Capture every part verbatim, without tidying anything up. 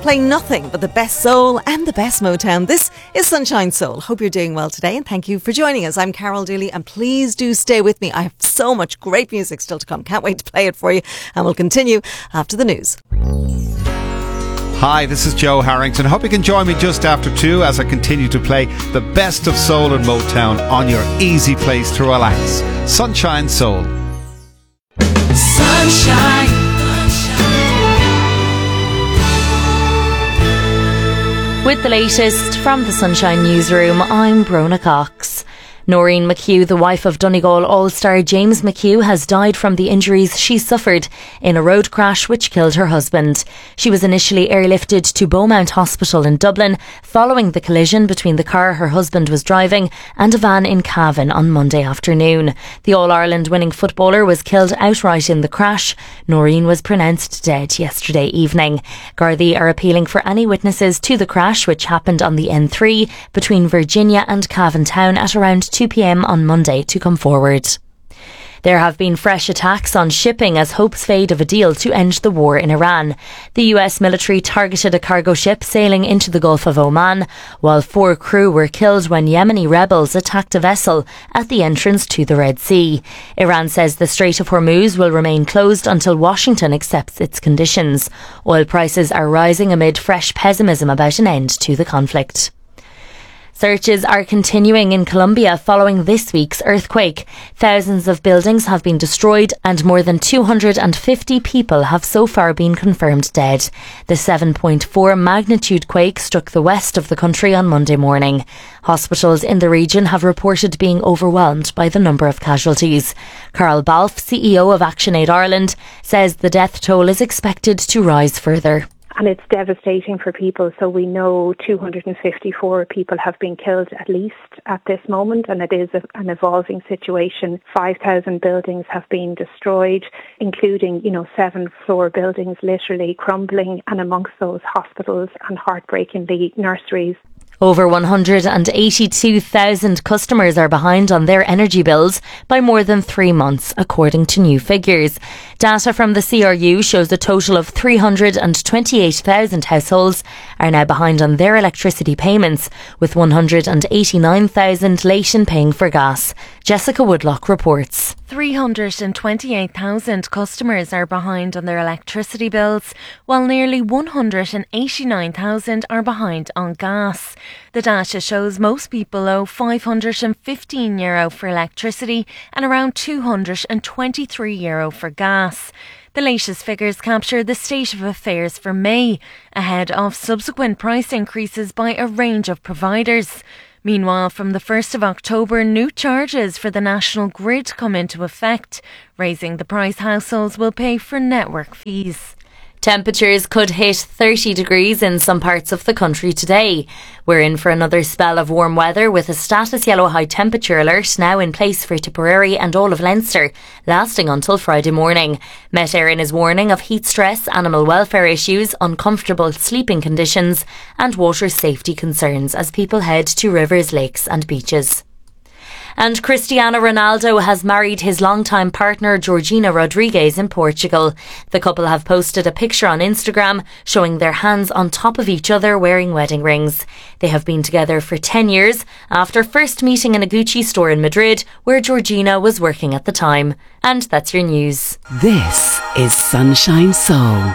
playing nothing but the best soul and the best Motown. This is Sunshine Soul. Hope you're doing well today and thank you for joining us. I'm Carol Dooley and please do stay with me. I have so much great music still to come. Can't wait to play it for you, and we'll continue after the news. Hi, this is Joe Harrington. Hope you can join me just after two as I continue to play the best of soul and Motown on your easy place to relax. Sunshine Soul. Sunshine. With the latest from the Sunshine Newsroom, I'm Brona Cox. Noreen McHugh, the wife of Donegal All-Star James McHugh, has died from the injuries she suffered in a road crash which killed her husband. She was initially airlifted to Beaumont Hospital in Dublin following the collision between the car her husband was driving and a van in Cavan on Monday afternoon. The All-Ireland winning footballer was killed outright in the crash. Noreen was pronounced dead yesterday evening. Gardaí are appealing for any witnesses to the crash, which happened on the N three between Virginia and Cavan Town at around two p.m. on Monday, to come forward. There have been fresh attacks on shipping as hopes fade of a deal to end the war in Iran. The U S military targeted a cargo ship sailing into the Gulf of Oman, while four crew were killed when Yemeni rebels attacked a vessel at the entrance to the Red Sea. Iran says the Strait of Hormuz will remain closed until Washington accepts its conditions. Oil prices are rising amid fresh pessimism about an end to the conflict. Searches are continuing in Colombia following this week's earthquake. Thousands of buildings have been destroyed and more than two hundred fifty people have so far been confirmed dead. The seven point four magnitude quake struck the west of the country on Monday morning. Hospitals in the region have reported being overwhelmed by the number of casualties. Carl Balfe, C E O of ActionAid Ireland, says the death toll is expected to rise further. And it's devastating for people. So we know two hundred fifty-four people have been killed at least at this moment, and it is a, an evolving situation. five thousand buildings have been destroyed, including, you know, seven floor buildings literally crumbling, and amongst those hospitals and heartbreakingly nurseries. Over one hundred eighty-two thousand customers are behind on their energy bills by more than three months, according to new figures. Data from the C R U shows a total of three hundred twenty-eight thousand households are now behind on their electricity payments, with one hundred eighty-nine thousand late in paying for gas. Jessica Woodlock reports. three hundred twenty-eight thousand customers are behind on their electricity bills, while nearly one hundred eighty-nine thousand are behind on gas. The data shows most people owe five hundred fifteen euro for electricity and around two hundred twenty-three euro for gas. The latest figures capture the state of affairs for May, ahead of subsequent price increases by a range of providers. Meanwhile, from the first of October, new charges for the national grid come into effect, raising the price households will pay for network fees. Temperatures could hit thirty degrees in some parts of the country today. We're in for another spell of warm weather with a status yellow high temperature alert now in place for Tipperary and all of Leinster, lasting until Friday morning. Met Éireann is warning of heat stress, animal welfare issues, uncomfortable sleeping conditions and water safety concerns as people head to rivers, lakes and beaches. And Cristiano Ronaldo has married his longtime partner Georgina Rodriguez in Portugal. The couple have posted a picture on Instagram showing their hands on top of each other wearing wedding rings. They have been together for ten years after first meeting in a Gucci store in Madrid where Georgina was working at the time. And that's your news. This is Sunshine Soul.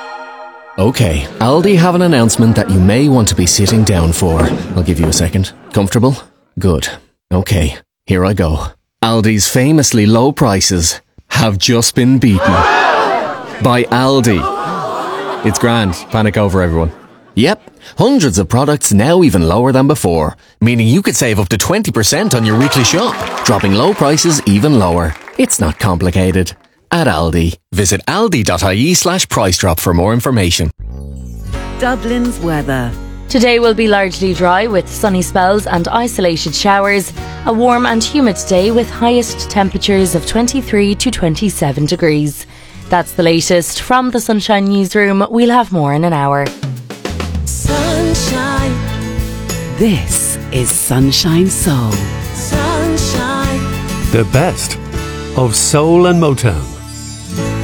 Okay, Aldi have an announcement that you may want to be sitting down for. I'll give you a second. Comfortable? Good. Okay. Here I go. Aldi's famously low prices have just been beaten by Aldi. It's grand. Panic over, everyone. Yep, hundreds of products now even lower than before, meaning you could save up to twenty percent on your weekly shop, dropping low prices even lower. It's not complicated. At Aldi, visit aldi.ie slash price drop for more information. Dublin's weather. Today will be largely dry with sunny spells and isolated showers. A warm and humid day with highest temperatures of twenty-three to twenty-seven degrees. That's the latest from the Sunshine Newsroom. We'll have more in an hour. Sunshine. This is Sunshine Soul. Sunshine. The best of soul and Motown.